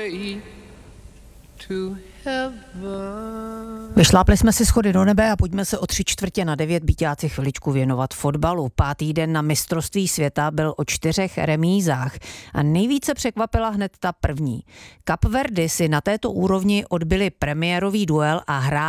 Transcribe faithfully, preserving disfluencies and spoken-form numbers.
Vyšlápli jsme si schody do nebe a pojďme se o tři čtvrtě na devět býťáci chviličku věnovat fotbalu. Pátý den na mistrovství světa byl o čtyřech remízách a nejvíce překvapila hned ta první. Kapverdy si na této úrovni odbyli premiérový duel a hráli